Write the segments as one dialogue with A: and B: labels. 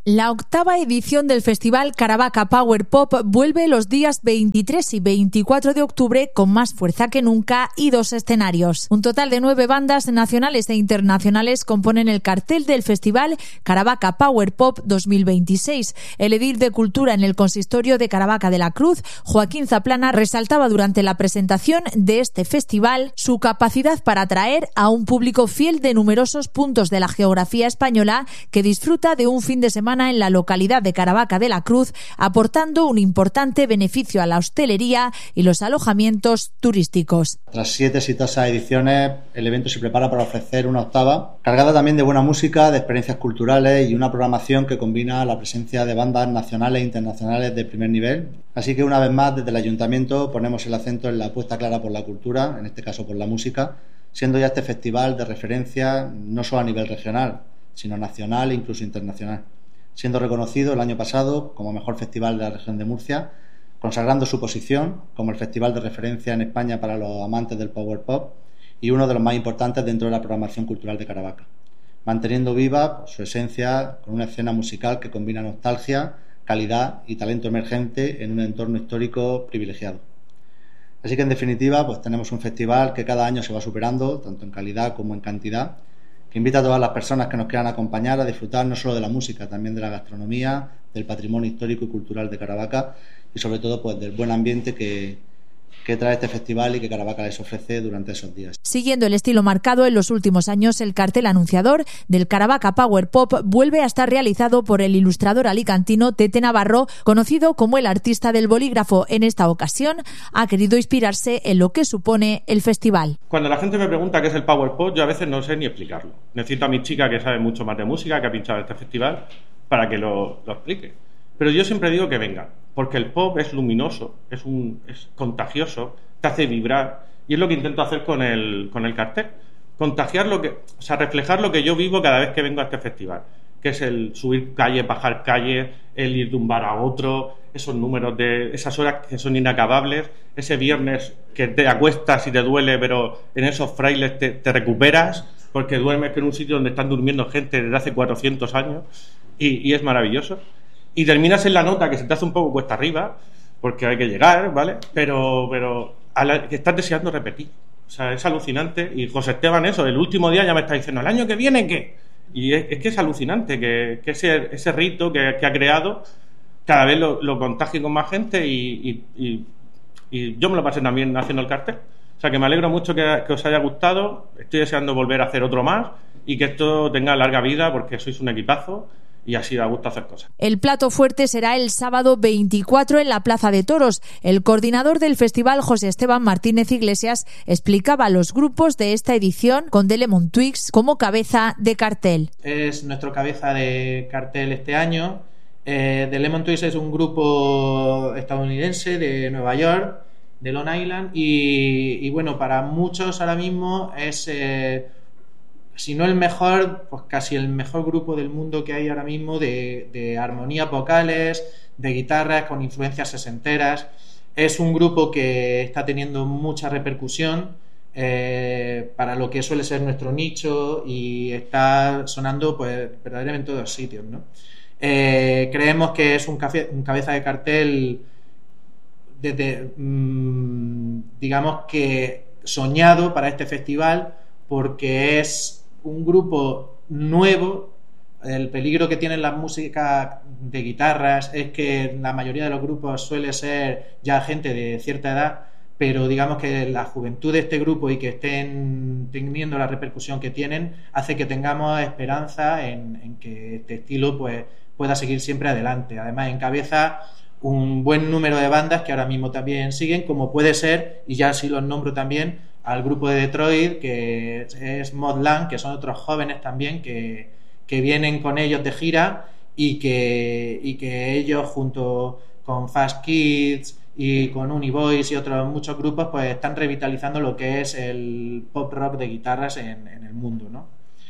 A: La octava edición del festival Caravaca Power Pop vuelve los días 23 y 24 de octubre con más fuerza que nunca y 2 escenarios. Un total de 9 bandas nacionales e internacionales componen el cartel del festival Caravaca Power Pop 2026. El edil de Cultura en el Consistorio de Caravaca de la Cruz, Joaquín Zaplana, resaltaba durante la presentación de este festival su capacidad para atraer a un público fiel de numerosos puntos de la geografía española que disfruta de un fin de semana en la localidad de Caravaca de la Cruz, aportando un importante beneficio a la hostelería y los alojamientos turísticos.
B: Tras 7 exitosas ediciones, el evento se prepara para ofrecer una octava, cargada también de buena música, de experiencias culturales y una programación que combina la presencia de bandas nacionales e internacionales de primer nivel. Así que una vez más, desde el Ayuntamiento ponemos el acento en la apuesta clara por la cultura, en este caso por la música, siendo ya este festival de referencia no solo a nivel regional, sino nacional e incluso internacional, siendo reconocido el año pasado como mejor festival de la región de Murcia, consagrando su posición como el festival de referencia en España para los amantes del Power Pop y uno de los más importantes dentro de la programación cultural de Caravaca, manteniendo viva su esencia con una escena musical que combina nostalgia, calidad y talento emergente en un entorno histórico privilegiado. Así que en definitiva, pues tenemos un festival que cada año se va superando, tanto en calidad como en cantidad, que invita a todas las personas que nos quieran acompañar a disfrutar no solo de la música, también de la gastronomía, del patrimonio histórico y cultural de Caravaca y sobre todo pues del buen ambiente que trae este festival y que Caravaca les ofrece durante esos días.
A: Siguiendo el estilo marcado en los últimos años, el cartel anunciador del Caravaca Power Pop vuelve a estar realizado por el ilustrador alicantino Tete Navarro, conocido como el artista del bolígrafo. En esta ocasión ha querido inspirarse en lo que supone el festival.
C: Cuando la gente me pregunta qué es el Power Pop, yo a veces no sé ni explicarlo. Necesito a mi chica que sabe mucho más de música, que ha pinchado este festival, para que lo explique. Pero yo siempre digo que venga, porque el pop es luminoso, es contagioso, te hace vibrar, y es lo que intento hacer con el cartel. Contagiar reflejar lo que yo vivo cada vez que vengo a este festival, que es el subir calles, bajar calles, el ir de un bar a otro, esos números de esas horas que son inacabables, ese viernes que te acuestas y te duele, pero en esos frailes te recuperas, porque duermes en un sitio donde están durmiendo gente desde hace 400 años, y es maravilloso. Y terminas en la nota que se te hace un poco cuesta arriba, porque hay que llegar, ¿vale? Pero que estás deseando repetir. O sea, es alucinante. Y José Esteban, el último día ya me está diciendo, ¿el año que viene qué? Y es que es alucinante que ese rito que ha creado cada vez lo contagie con más gente y yo me lo pasé también haciendo el cartel. O sea, que me alegro mucho que os haya gustado. Estoy deseando volver a hacer otro más y que esto tenga larga vida porque sois un equipazo. Y así da gusto hacer cosas.
A: El plato fuerte será el sábado 24 en la Plaza de Toros. El coordinador del festival, José Esteban Martínez Iglesias, explicaba los grupos de esta edición con The Lemon Twigs como cabeza de cartel.
D: Es nuestro cabeza de cartel este año. The Lemon Twigs es un grupo estadounidense de Nueva York, de Long Island, y bueno, para muchos ahora mismo es... si no el mejor, pues casi el mejor grupo del mundo que hay ahora mismo de armonías vocales, de guitarras con influencias sesenteras. Es un grupo que está teniendo mucha repercusión para lo que suele ser nuestro nicho y está sonando pues verdaderamente en todos sitios, ¿no? Creemos que es un cabeza de cartel digamos que soñado para este festival, porque es un grupo nuevo. El peligro que tienen las músicas de guitarras es que la mayoría de los grupos suele ser ya gente de cierta edad, pero digamos que la juventud de este grupo y que estén teniendo la repercusión que tienen hace que tengamos esperanza en que este estilo pues pueda seguir siempre adelante. Además encabeza un buen número de bandas que ahora mismo también siguen, como puede ser, y ya sí los nombro también, al grupo de Detroit, que es Modland, que son otros jóvenes también que vienen con ellos de gira y que ellos junto con Fast Kids y con Univoice y otros muchos grupos pues están revitalizando lo que es el pop rock de guitarras en el mundo, ¿no?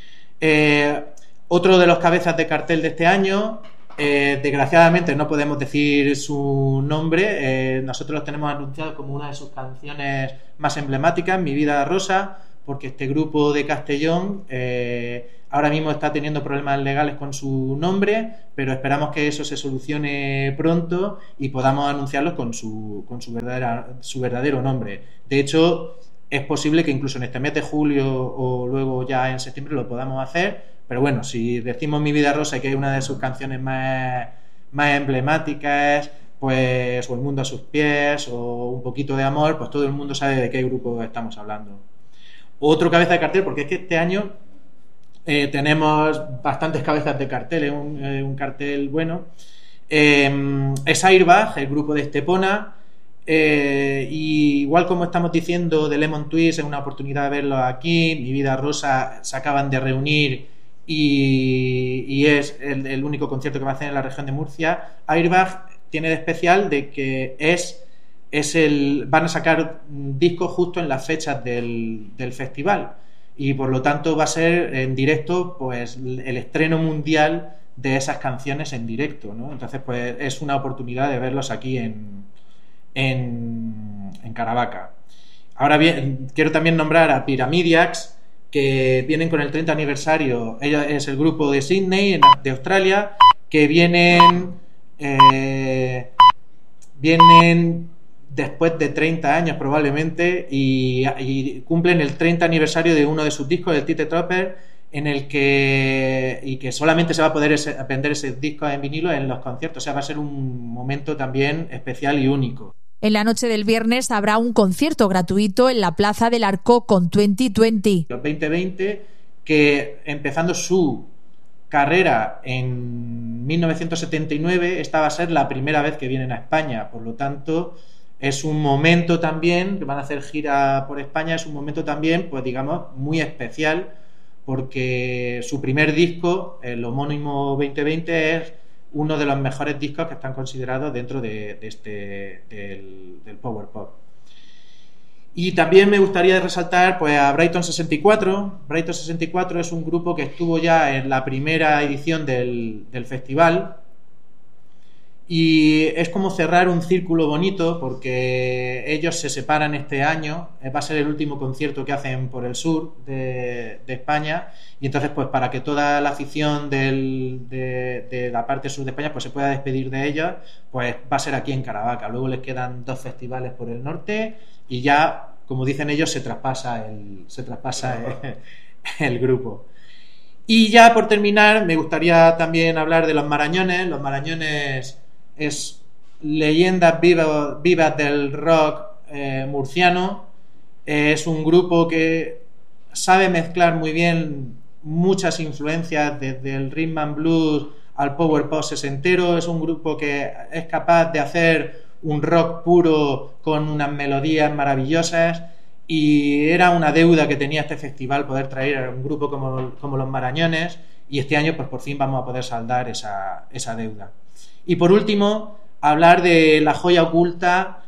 D: Otro de los cabezas de cartel de este año, desgraciadamente no podemos decir su nombre, nosotros los tenemos anunciado como una de sus canciones más emblemáticas, Mi vida rosa, porque este grupo de Castellón ahora mismo está teniendo problemas legales con su nombre, pero esperamos que eso se solucione pronto y podamos anunciarlos con su verdadero nombre. De hecho, es posible que incluso en este mes de julio o luego ya en septiembre lo podamos hacer, pero bueno, si decimos Mi Vida Rosa, que es una de sus canciones más emblemáticas, pues, o El Mundo a sus pies, o Un Poquito de Amor, pues todo el mundo sabe de qué grupo estamos hablando. Otro cabeza de cartel, porque es que este año tenemos bastantes cabezas de cartel, un cartel bueno, es Airbag, el grupo de Estepona. Y igual como estamos diciendo de Lemon Twist, es una oportunidad de verlos aquí. Mi Vida Rosa se acaban de reunir y es el único concierto que va a hacer en la región de Murcia. Airbag tiene de especial de que van a sacar discos justo en las fechas del festival, y por lo tanto va a ser en directo pues el estreno mundial de esas canciones en directo, ¿no? Entonces pues es una oportunidad de verlos aquí en Caravaca. Ahora bien, quiero también nombrar a Pyramidiacs, que vienen con el 30 aniversario. Ella es el grupo de Sydney, de Australia, que vienen después de 30 años probablemente, y cumplen el 30 aniversario de uno de sus discos, el Tite Tropper, que solamente se va a poder vender ese disco en vinilo en los conciertos. O sea, va a ser un momento también especial y único.
A: En la noche del viernes habrá un concierto gratuito en la Plaza del Arco con 2020.
D: Los 2020, que empezando su carrera en 1979, esta va a ser la primera vez que vienen a España. Por lo tanto, es un momento también, que van a hacer gira por España, es un momento también, pues digamos, muy especial, porque su primer disco, el homónimo 2020, es uno de los mejores discos que están considerados dentro del Power Pop. Y también me gustaría resaltar pues a Brighton 64. Brighton 64 es un grupo que estuvo ya en la primera edición del festival, y es como cerrar un círculo bonito, porque ellos se separan este año. Va a ser el último concierto que hacen por el sur de España, y entonces pues para que toda la afición de la parte sur de España pues se pueda despedir de ellos, pues va a ser aquí en Caravaca. Luego les quedan 2 festivales por el norte y ya, como dicen ellos, se traspasa el grupo. Y ya por terminar, me gustaría también hablar de Los Marañones. Los Marañones es leyendas vivas del rock murciano. Es un grupo que sabe mezclar muy bien muchas influencias, desde el rhythm and blues al power pop sesentero. Es un grupo que es capaz de hacer un rock puro con unas melodías maravillosas, y era una deuda que tenía este festival poder traer a un grupo como Los Marañones, y este año pues por fin vamos a poder saldar esa deuda. Y por último, hablar de la joya oculta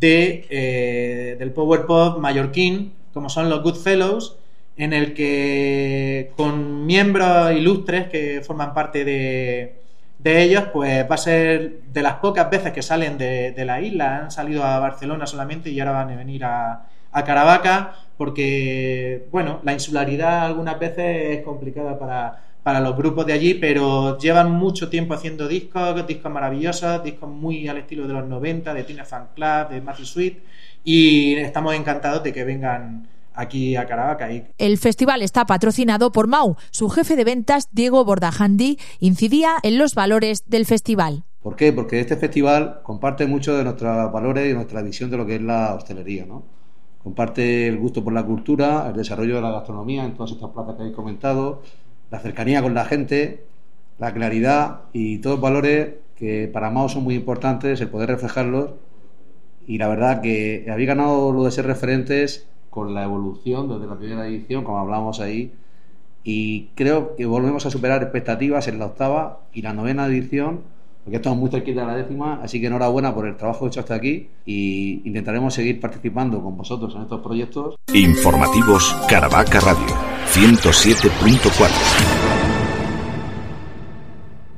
D: del power pop mallorquín, como son los Goodfellows, en el que con miembros ilustres que forman parte de ellos, pues va a ser de las pocas veces que salen de la isla. Han salido a Barcelona solamente y ahora van a venir a Caravaca, porque bueno, la insularidad algunas veces es complicada para los grupos de allí, pero llevan mucho tiempo haciendo discos maravillosos, discos muy al estilo de los 90, de Tina Fan Club, de Matthew Sweet, y estamos encantados de que vengan aquí a Caravaca.
A: El festival está patrocinado por Mau. Su jefe de ventas, Diego Bordajandi, incidía en los valores del festival.
E: ¿Por qué? Porque este festival comparte mucho de nuestros valores y nuestra visión de lo que es la hostelería, ¿no? Comparte el gusto por la cultura, el desarrollo de la gastronomía en todas estas plazas que habéis comentado, la cercanía con la gente, la claridad y todos valores que para Mau son muy importantes, el poder reflejarlos. Y la verdad que habéis ganado lo de ser referentes con la evolución desde la primera edición, como hablamos ahí, y creo que volvemos a superar expectativas en la 8ª y la 9ª edición, porque estamos muy cerquita de la 10ª, así que enhorabuena por el trabajo hecho hasta aquí, y intentaremos seguir participando con vosotros en estos proyectos.
F: Informativos Caravaca Radio 107.4.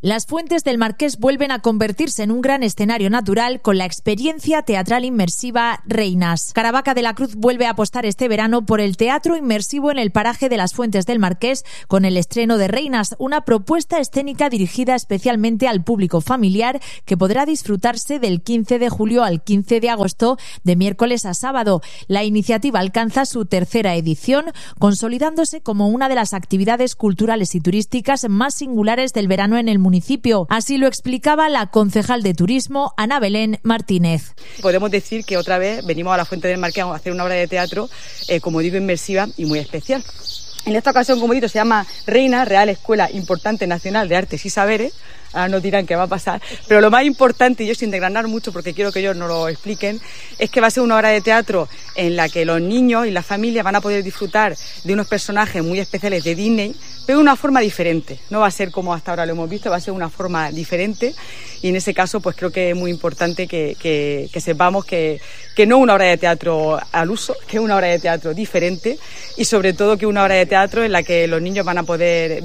A: Las Fuentes del Marqués vuelven a convertirse en un gran escenario natural con la experiencia teatral inmersiva Reinas. Caravaca de la Cruz vuelve a apostar este verano por el teatro inmersivo en el paraje de las Fuentes del Marqués con el estreno de Reinas, una propuesta escénica dirigida especialmente al público familiar que podrá disfrutarse del 15 de julio al 15 de agosto, de miércoles a sábado. La iniciativa alcanza su tercera edición, consolidándose como una de las actividades culturales y turísticas más singulares del verano en el municipio. Así lo explicaba la concejal de Turismo, Ana Belén Martínez.
G: Podemos decir que otra vez venimos a la Fuente del Marqués a hacer una obra de teatro, como digo, inmersiva y muy especial. En esta ocasión, como digo, se llama Reina, Real Escuela Importante Nacional de Artes y Saberes. Ahora nos dirán qué va a pasar, pero lo más importante, y yo sin desgranar mucho porque quiero que ellos nos lo expliquen, es que va a ser una obra de teatro en la que los niños y las familias van a poder disfrutar de unos personajes muy especiales de Disney, pero de una forma diferente. No va a ser como hasta ahora lo hemos visto, va a ser una forma diferente, y en ese caso pues creo que es muy importante que sepamos que no es una obra de teatro al uso, que es una obra de teatro diferente, y sobre todo que es una obra de teatro en la que los niños van a poder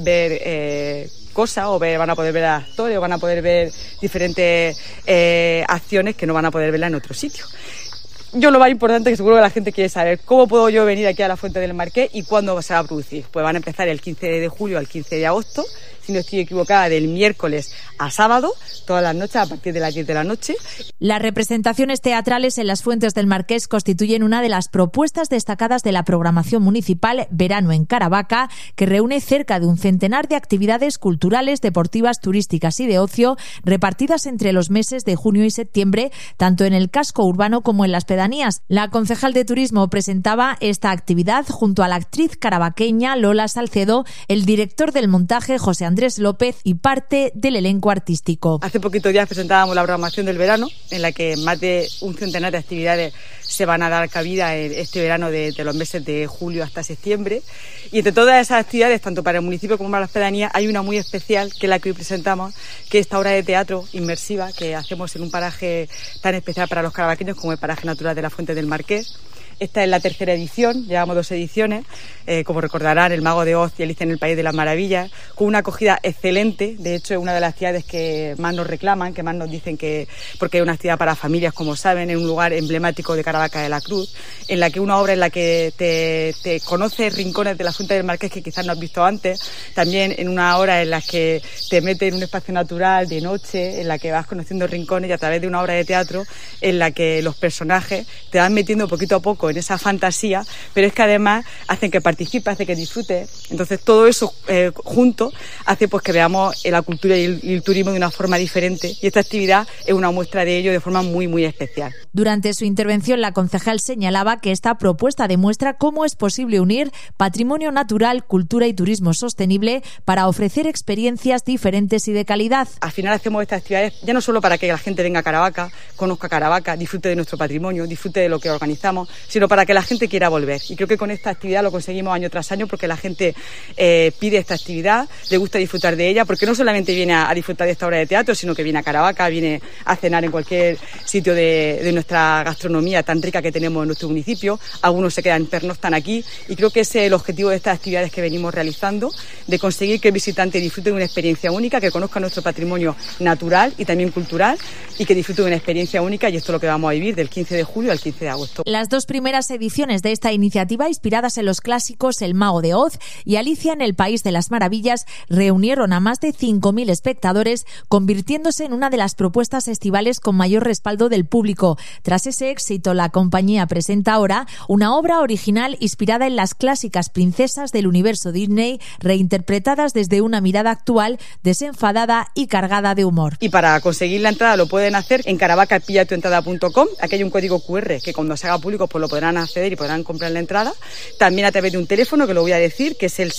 G: ver cosas, van a poder ver actores, o van a poder ver diferentes acciones que no van a poder verla en otro sitio. Yo lo más importante, que seguro que la gente quiere saber, ¿cómo puedo yo venir aquí a la Fuente del Marqués y cuándo se va a producir? Pues van a empezar el 15 de julio al 15 de agosto, si no estoy equivocada, del miércoles a sábado, todas las noches a partir de las 10 de la noche.
A: Las representaciones teatrales en las Fuentes del Marqués constituyen una de las propuestas destacadas de la programación municipal Verano en Caravaca, que reúne cerca de un centenar de actividades culturales, deportivas, turísticas y de ocio, repartidas entre los meses de junio y septiembre, tanto en el casco urbano como en las pedanías. La concejal de Turismo presentaba esta actividad junto a la actriz caravaqueña Lola Salcedo, el director del montaje José Andrés López y parte del elenco artístico.
G: Hace poquitos días presentábamos la programación del verano, en la que más de un centenar de actividades se van a dar cabida en este verano de los meses de julio hasta septiembre. Y entre todas esas actividades, tanto para el municipio como para las pedanías, hay una muy especial, que es la que hoy presentamos, que es esta obra de teatro inmersiva que hacemos en un paraje tan especial para los caravaqueños como el paraje natural de la Fuente del Marqués. Esta es la tercera edición, llevamos 2 ediciones, como recordarán, El Mago de Oz y Alicia en el País de las Maravillas, con una acogida excelente. De hecho, es una de las actividades que más nos reclaman, que más nos dicen que, porque es una actividad para familias, como saben, en un lugar emblemático de Caravaca de la Cruz, en la que una obra en la que te conoces rincones de la Fuente del Marqués que quizás no has visto antes, también en una hora en la que te metes en un espacio natural de noche, en la que vas conociendo rincones, y a través de una obra de teatro en la que los personajes te van metiendo poquito a poco en esa fantasía, pero es que además hacen que participes, hace que disfrutes. Entonces todo eso junto hace pues que veamos la cultura y el turismo de una forma diferente, y esta actividad es una muestra de ello de forma muy muy especial.
A: Durante su intervención, la concejal señalaba que esta propuesta demuestra cómo es posible unir patrimonio natural, cultura y turismo sostenible para ofrecer experiencias diferentes y de calidad.
G: Al final hacemos estas actividades ya no solo para que la gente venga a Caravaca, conozca Caravaca, disfrute de nuestro patrimonio, disfrute de lo que organizamos, sino para que la gente quiera volver. Y creo que con esta actividad lo conseguimos año tras año, porque la gente pide esta actividad, le gusta disfrutar de ella, porque no solamente viene a disfrutar de esta obra de teatro, sino que viene a Caravaca, viene a cenar en cualquier sitio de nuestra gastronomía tan rica que tenemos en nuestro municipio. Algunos se quedan, pernoctan aquí, y creo que ese es el objetivo de estas actividades que venimos realizando, de conseguir que el visitante disfrute de una experiencia única, que conozca nuestro patrimonio natural y también cultural, y que disfrute de una experiencia única, y esto es lo que vamos a vivir del 15 de julio al 15 de agosto.
A: Las 2 primeras ediciones de esta iniciativa, inspiradas en los clásicos El Mago de Oz y Alicia en el País de las Maravillas, reunieron a más de 5.000 espectadores, convirtiéndose en una de las propuestas estivales con mayor respaldo del público. Tras ese éxito, la compañía presenta ahora una obra original inspirada en las clásicas princesas del universo Disney, reinterpretadas desde una mirada actual, desenfadada y cargada de humor.
G: Y para conseguir la entrada lo pueden hacer en caravacapillatuentrada.com. Aquí hay un código QR que cuando se haga público pues lo podrán acceder y podrán comprar la entrada. También a través de un teléfono, que lo voy a decir, que es el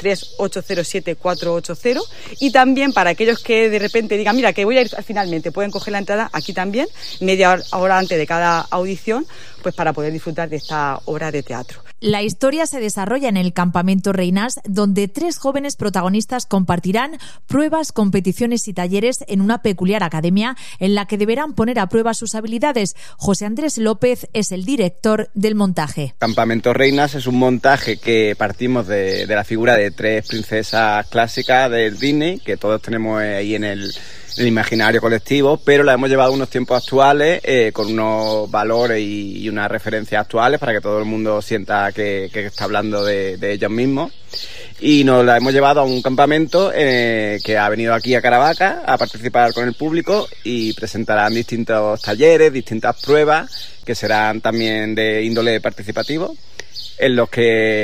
G: 623-807-480. Y también para aquellos que de repente digan, mira, que voy a ir finalmente, pueden coger la entrada aquí también, media hora antes de cada audición, pues para poder disfrutar de esta obra de teatro.
A: La historia se desarrolla en el campamento Reinas, donde 3 jóvenes protagonistas compartirán pruebas, competiciones y talleres en una peculiar academia en la que deberán poner a prueba sus habilidades. José Andrés López es el director director del montaje.
H: Campamento Reinas es un montaje que partimos de la figura de 3 princesas clásicas del Disney, que todos tenemos ahí en el imaginario colectivo, pero la hemos llevado a unos tiempos actuales con unos valores y unas referencias actuales para que todo el mundo sienta que está hablando de ellos mismos. Y nos la hemos llevado a un campamento que ha venido aquí a Caravaca a participar con el público y presentarán distintos talleres, distintas pruebas que serán también de índole participativo, en los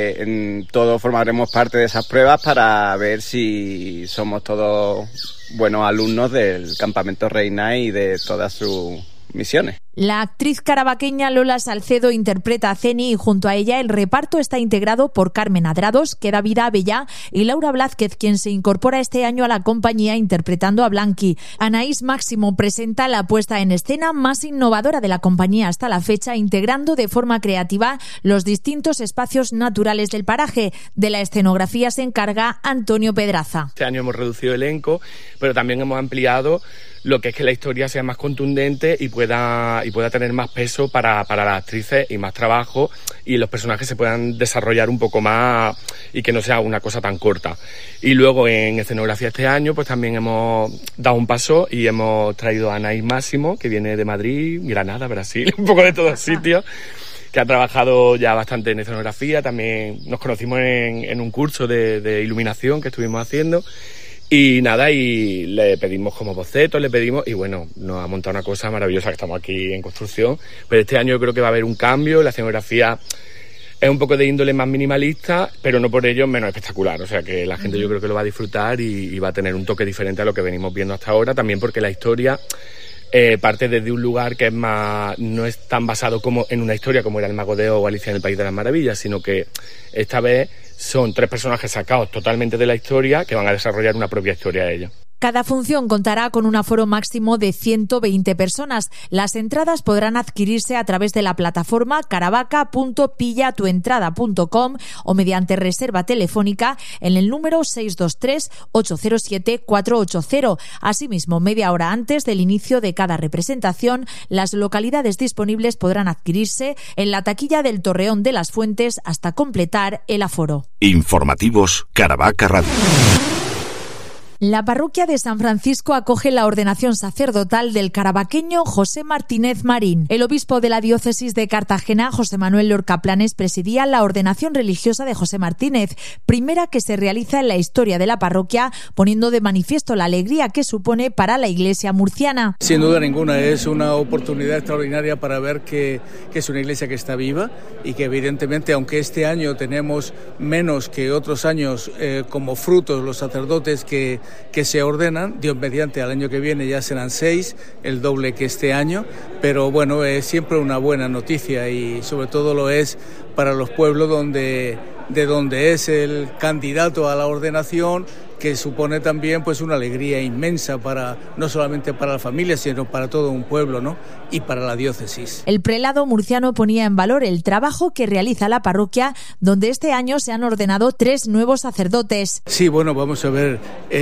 H: que todos formaremos parte de esas pruebas para ver si somos todos buenos alumnos del Campamento Reina y de todas sus misiones.
A: La actriz caravaqueña Lola Salcedo interpreta a Ceni y junto a ella el reparto está integrado por Carmen Adrados, que da vida a Bella, y Laura Blázquez, quien se incorpora este año a la compañía interpretando a Blanqui. Anaís Máximo presenta la puesta en escena más innovadora de la compañía hasta la fecha, integrando de forma creativa los distintos espacios naturales del paraje. De la escenografía se encarga Antonio Pedraza.
I: Este año hemos reducido el elenco, pero también hemos ampliado lo que es que la historia sea más contundente y pueda tener más peso para las actrices y más trabajo, y los personajes se puedan desarrollar un poco más y que no sea una cosa tan corta. Y luego en escenografía este año pues también hemos dado un paso y hemos traído a Anaís Máximo, que viene de Madrid, Granada, Brasil, un poco de todos sitios, que ha trabajado ya bastante en escenografía. También nos conocimos en un curso de iluminación que estuvimos haciendo. Y nada, y le pedimos como bocetos, y bueno, nos ha montado una cosa maravillosa, que estamos aquí en construcción. Pero este año yo creo que va a haber un cambio, la escenografía es un poco de índole más minimalista, pero no por ello menos espectacular. O sea que la gente yo creo que lo va a disfrutar y va a tener un toque diferente a lo que venimos viendo hasta ahora, también porque la historia parte desde un lugar que es más, no es tan basado como en una historia como era El Mago de Oz o Alicia en el País de las Maravillas, sino que esta vez son 3 personajes sacados totalmente de la historia que van a desarrollar una propia historia de ellos.
A: Cada función contará con un aforo máximo de 120 personas. Las entradas podrán adquirirse a través de la plataforma caravaca.pillatuentrada.com o mediante reserva telefónica en el número 623-807-480. Asimismo, media hora antes del inicio de cada representación, las localidades disponibles podrán adquirirse en la taquilla del Torreón de las Fuentes hasta completar el aforo.
F: Informativos Caravaca Radio.
A: La parroquia de San Francisco acoge la ordenación sacerdotal del caravaqueño José Martínez Marín. El obispo de la diócesis de Cartagena, José Manuel Lorca Planes, presidía la ordenación religiosa de José Martínez, primera que se realiza en la historia de la parroquia, poniendo de manifiesto la alegría que supone para la iglesia murciana.
J: Sin duda ninguna, es una oportunidad extraordinaria para ver que es una iglesia que está viva y que evidentemente, aunque este año tenemos menos que otros años como frutos los sacerdotes que se ordenan, Dios mediante, al año que viene ya serán 6, el doble que este año, pero bueno, es siempre una buena noticia y sobre todo lo es para los pueblos de donde es el candidato a la ordenación, que supone también pues una alegría inmensa no solamente para la familia, sino para todo un pueblo, ¿no? Y para la diócesis.
A: El prelado murciano ponía en valor el trabajo que realiza la parroquia, donde este año se han ordenado 3 nuevos sacerdotes.
J: Sí, bueno, vamos a ver,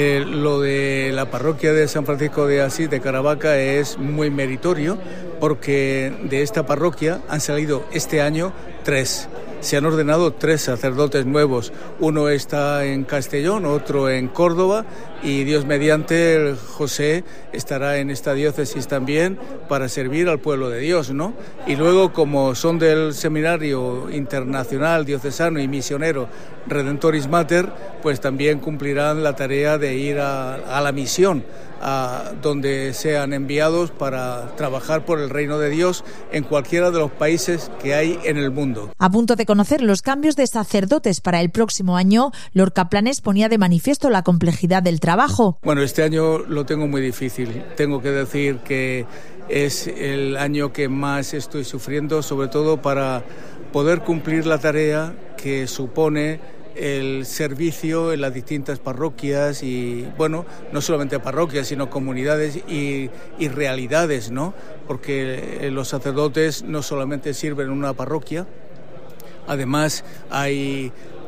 J: lo de la parroquia de San Francisco de Asís de Caravaca es muy meritorio, porque de esta parroquia han salido este año 3. Se han ordenado 3 sacerdotes nuevos. Uno está en Castellón, otro en Córdoba, y Dios mediante, José estará en esta diócesis también para servir al pueblo de Dios, ¿no? Y luego, como son del Seminario Internacional Diocesano y Misionero Redentoris Mater, pues también cumplirán la tarea de ir a la misión, a donde sean enviados para trabajar por el reino de Dios en cualquiera de los países que hay en el mundo.
A: A punto de conocer los cambios de sacerdotes para el próximo año, Lorca Planes ponía de manifiesto la complejidad del trabajo.
J: Bueno, este año lo tengo muy difícil. Tengo que decir que es el año que más estoy sufriendo, sobre todo para poder cumplir la tarea que supone el servicio en las distintas parroquias y, bueno, no solamente parroquias, sino comunidades y realidades, ¿no? Porque los sacerdotes no solamente sirven en una parroquia, además hay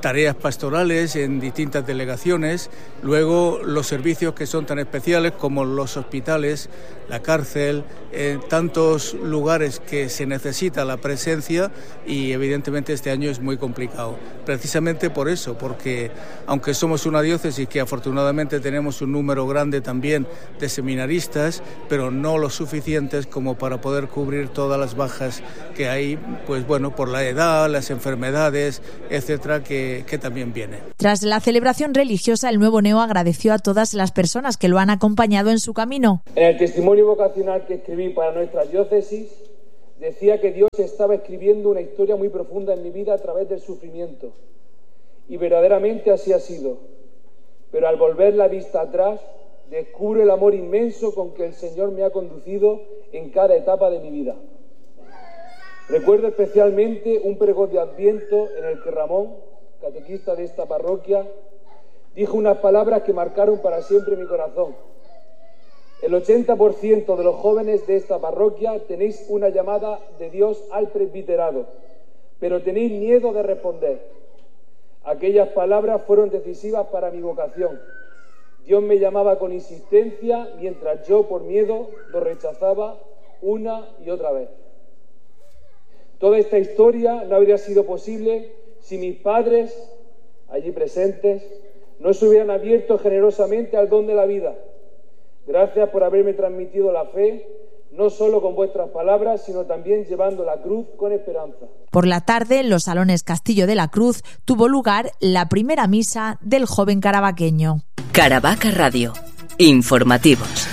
J: tareas pastorales en distintas delegaciones, luego los servicios que son tan especiales como los hospitales, la cárcel, tantos lugares que se necesita la presencia y evidentemente este año es muy complicado. Precisamente por eso, porque aunque somos una diócesis que afortunadamente tenemos un número grande también de seminaristas, pero no lo suficientes como para poder cubrir todas las bajas que hay, pues bueno, por la edad, las enfermedades, etcétera, que también viene.
A: Tras la celebración religiosa, el nuevo neo agradeció a todas las personas que lo han acompañado en su camino.
K: En el testimonio vocacional que escribí para nuestra diócesis, decía que Dios estaba escribiendo una historia muy profunda en mi vida a través del sufrimiento. Y verdaderamente así ha sido. Pero al volver la vista atrás, descubro el amor inmenso con que el Señor me ha conducido en cada etapa de mi vida. Recuerdo especialmente un pregón de Adviento en el que Ramón, catequista de esta parroquia, dijo unas palabras que marcaron para siempre mi corazón. El 80% de los jóvenes de esta parroquia tenéis una llamada de Dios al presbiterado, pero tenéis miedo de responder. Aquellas palabras fueron decisivas para mi vocación. Dios me llamaba con insistencia, mientras yo, por miedo, lo rechazaba una y otra vez. Toda esta historia no habría sido posible si mis padres, allí presentes, no se hubieran abierto generosamente al don de la vida. Gracias por haberme transmitido la fe, no solo con vuestras palabras, sino también llevando la cruz con esperanza.
A: Por la tarde, en los salones Castillo de la Cruz, tuvo lugar la primera misa del joven carabaqueño.
L: Caravaca Radio. Informativos.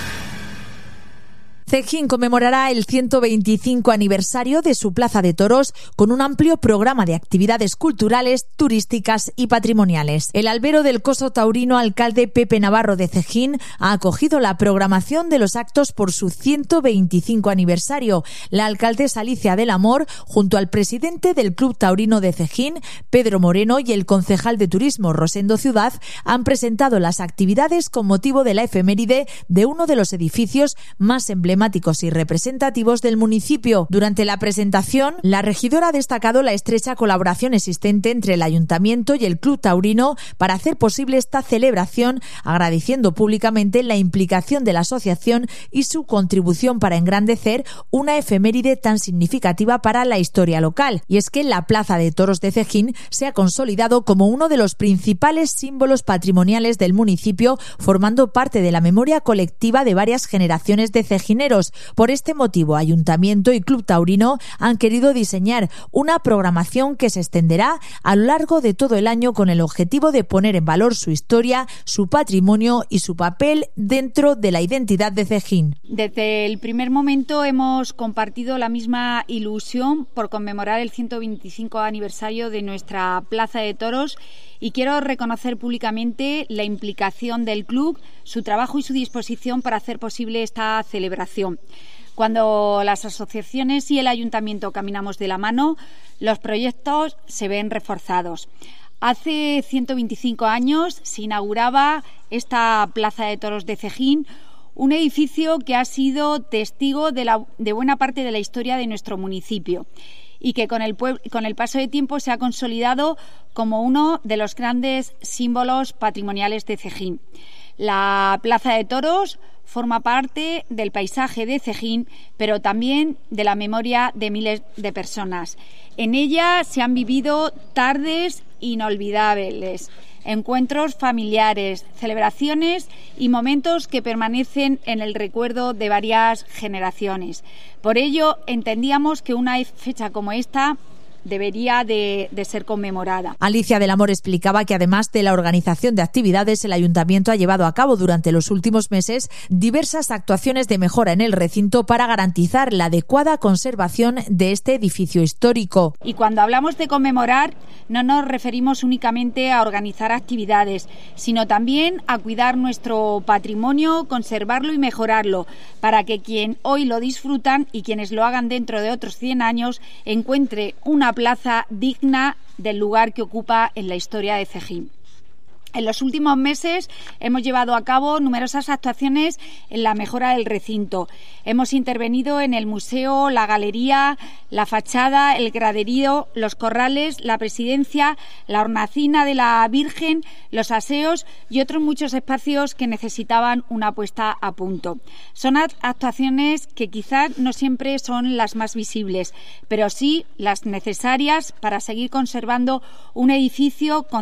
A: Cejín conmemorará el 125 aniversario de su Plaza de Toros con un amplio programa de actividades culturales, turísticas y patrimoniales. El albero del Coso Taurino, alcalde Pepe Navarro de Cejín, ha acogido la programación de los actos por su 125 aniversario. La alcaldesa Alicia del Amor, junto al presidente del Club Taurino de Cejín, Pedro Moreno, y el concejal de Turismo, Rosendo Ciudad, han presentado las actividades con motivo de la efeméride de uno de los edificios más emblemáticos y representativos del municipio. Durante la presentación, la regidora ha destacado la estrecha colaboración existente entre el Ayuntamiento y el Club Taurino para hacer posible esta celebración, agradeciendo públicamente la implicación de la asociación y su contribución para engrandecer una efeméride tan significativa para la historia local. Y es que la Plaza de Toros de Cejín se ha consolidado como uno de los principales símbolos patrimoniales del municipio, formando parte de la memoria colectiva de varias generaciones de cejineros. Por este motivo, Ayuntamiento y Club Taurino han querido diseñar una programación que se extenderá a lo largo de todo el año con el objetivo de poner en valor su historia, su patrimonio y su papel dentro de la identidad de Cejín.
M: Desde el primer momento hemos compartido la misma ilusión por conmemorar el 125 aniversario de nuestra Plaza de Toros y quiero reconocer públicamente la implicación del club, su trabajo y su disposición para hacer posible esta celebración. Cuando las asociaciones y el ayuntamiento caminamos de la mano, los proyectos se ven reforzados. Hace 125 años se inauguraba esta Plaza de Toros de Cejín, un edificio que ha sido testigo de buena parte de la historia de nuestro municipio y que con el paso de tiempo se ha consolidado como uno de los grandes símbolos patrimoniales de Cejín. La Plaza de Toros forma parte del paisaje de Cejín, pero también de la memoria de miles de personas. En ella se han vivido tardes inolvidables, encuentros familiares, celebraciones y momentos que permanecen en el recuerdo de varias generaciones. Por ello, entendíamos que una fecha como esta debería de ser conmemorada.
A: Alicia del Amor explicaba que además de la organización de actividades, el Ayuntamiento ha llevado a cabo durante los últimos meses diversas actuaciones de mejora en el recinto para garantizar la adecuada conservación de este edificio histórico.
M: Y cuando hablamos de conmemorar, no nos referimos únicamente a organizar actividades, sino también a cuidar nuestro patrimonio, conservarlo y mejorarlo, para que quien hoy lo disfrutan y quienes lo hagan dentro de otros 100 años encuentre una plaza digna del lugar que ocupa en la historia de Cejín. En los últimos meses hemos llevado a cabo numerosas actuaciones en la mejora del recinto. Hemos intervenido en el museo, la galería, la fachada, el graderío, los corrales, la presidencia, la hornacina de la Virgen, los aseos y otros muchos espacios que necesitaban una puesta a punto. Son actuaciones que quizás no siempre son las más visibles, pero sí las necesarias para seguir conservando un edificio con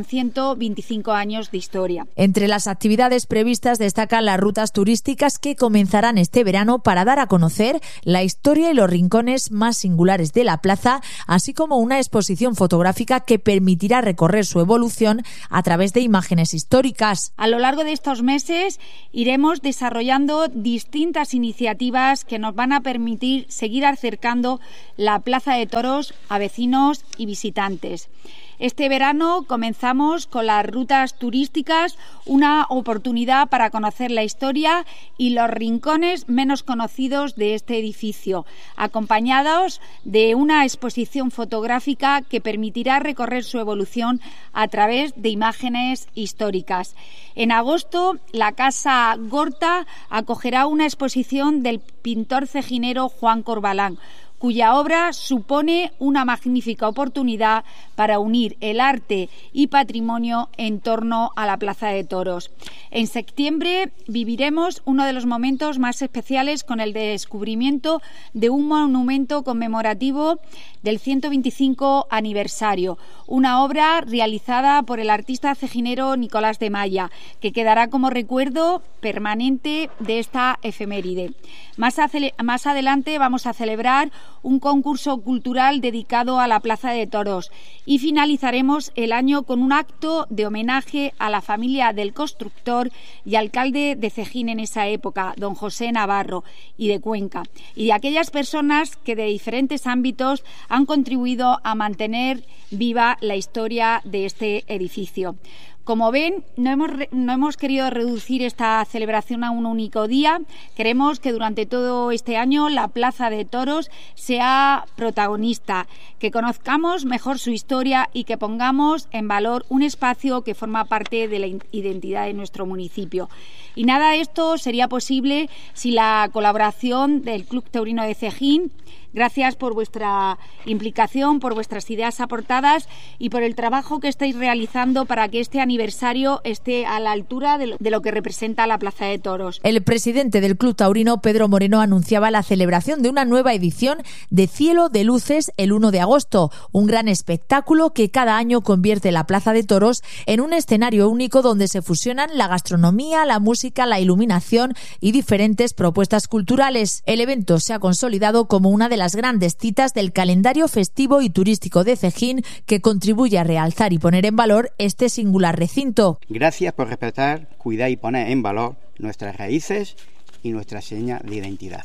M: 125 años de historia.
A: Entre las actividades previstas destacan las rutas turísticas que comenzarán este verano para dar a conocer la historia y los rincones más singulares de la plaza, así como una exposición fotográfica que permitirá recorrer su evolución a través de imágenes históricas.
M: A lo largo de estos meses iremos desarrollando distintas iniciativas que nos van a permitir seguir acercando la Plaza de Toros a vecinos y visitantes. Este verano comenzamos con las rutas turísticas, una oportunidad para conocer la historia y los rincones menos conocidos de este edificio, acompañados de una exposición fotográfica que permitirá recorrer su evolución a través de imágenes históricas. En agosto, la Casa Gorta acogerá una exposición del pintor cejinero Juan Corbalán, cuya obra supone una magnífica oportunidad para unir el arte y patrimonio en torno a la Plaza de Toros. En septiembre viviremos uno de los momentos más especiales con el descubrimiento de un monumento conmemorativo del 125 aniversario, una obra realizada por el artista cejinero Nicolás de Maya, que quedará como recuerdo permanente de esta efeméride. Más adelante vamos a celebrar un concurso cultural dedicado a la Plaza de Toros y finalizaremos el año con un acto de homenaje a la familia del constructor y alcalde de Cejín en esa época, don José Navarro, y de Cuenca, y de aquellas personas que de diferentes ámbitos han contribuido a mantener viva la historia de este edificio. Como ven, no hemos querido reducir esta celebración a un único día. Queremos que durante todo este año la Plaza de Toros sea protagonista, que conozcamos mejor su historia y que pongamos en valor un espacio que forma parte de la identidad de nuestro municipio. Y nada de esto sería posible sin la colaboración del Club Taurino de Cejín. Gracias por vuestra implicación, por vuestras ideas aportadas y por el trabajo que estáis realizando para que este aniversario esté a la altura de lo que representa la Plaza de Toros.
A: El presidente del Club Taurino, Pedro Moreno, anunciaba la celebración de una nueva edición de Cielo de Luces el 1 de agosto, un gran espectáculo que cada año convierte la Plaza de Toros en un escenario único donde se fusionan la gastronomía, la música, la iluminación y diferentes propuestas culturales. El evento se ha consolidado como una de las grandes citas del calendario festivo y turístico de Cejín, que contribuye a realzar y poner en valor este singular recinto.
N: Gracias por respetar, cuidar y poner en valor nuestras raíces y nuestra seña de identidad.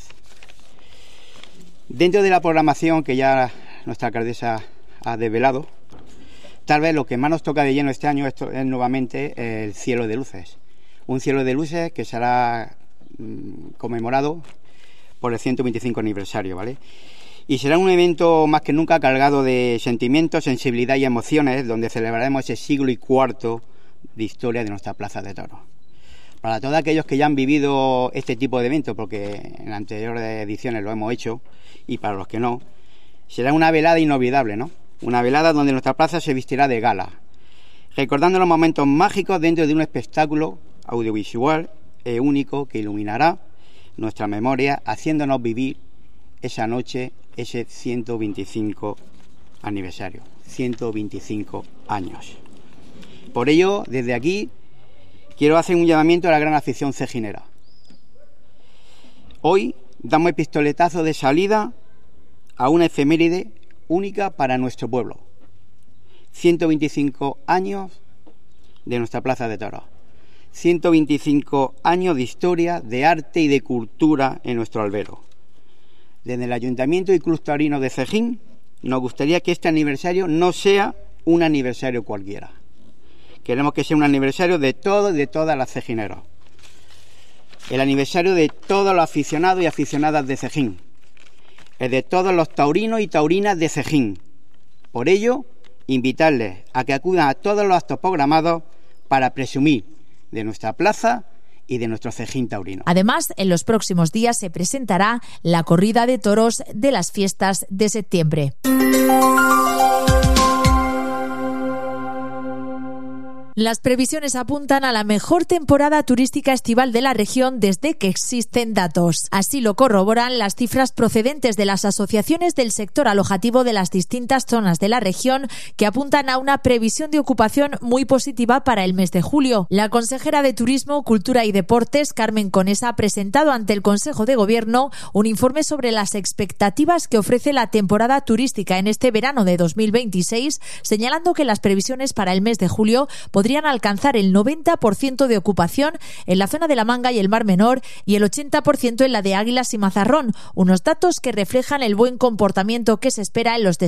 N: Dentro de la programación que ya nuestra alcaldesa ha desvelado, tal vez lo que más nos toca de lleno este año es nuevamente el Cielo de Luces. Un cielo de luces que será conmemorado por el 125 aniversario, ¿vale? Y será un evento más que nunca cargado de sentimientos, sensibilidad y emociones, donde celebraremos ese siglo y cuarto de historia de nuestra Plaza de Toros. Para todos aquellos que ya han vivido este tipo de eventos, porque en anteriores ediciones lo hemos hecho, y para los que no, será una velada inolvidable, ¿no? Una velada donde nuestra plaza se vestirá de gala, recordando los momentos mágicos dentro de un espectáculo audiovisual único que iluminará nuestra memoria, haciéndonos vivir esa noche, ese 125 aniversario, 125 años. Por ello, desde aquí, quiero hacer un llamamiento a la gran afición cejinera. Hoy damos el pistoletazo de salida a una efeméride única para nuestro pueblo. 125 años de nuestra Plaza de Toros. 125 años de historia, de arte y de cultura en nuestro albero. Desde el Ayuntamiento y Club Taurino de Cejín nos gustaría que este aniversario no sea un aniversario cualquiera. Queremos que sea un aniversario de todos y de todas las cejineros. El aniversario de todos los aficionados y aficionadas de Cejín. El de todos los taurinos y taurinas de Cejín. Por ello, invitarles a que acudan a todos los actos programados para presumir de nuestra plaza y de nuestro cejín taurino.
A: Además, en los próximos días se presentará la corrida de toros de las fiestas de septiembre. Las previsiones apuntan a la mejor temporada turística estival de la región desde que existen datos. Así lo corroboran las cifras procedentes de las asociaciones del sector alojativo de las distintas zonas de la región, que apuntan a una previsión de ocupación muy positiva para el mes de julio. La consejera de Turismo, Cultura y Deportes, Carmen Conesa, ha presentado ante el Consejo de Gobierno un informe sobre las expectativas que ofrece la temporada turística en este verano de 2026, señalando que las previsiones para el mes de julio podrían alcanzar el 90% de ocupación en la zona de La Manga y el Mar Menor y el 80% en la de Águilas y Mazarrón, unos datos que reflejan el buen comportamiento que se espera en los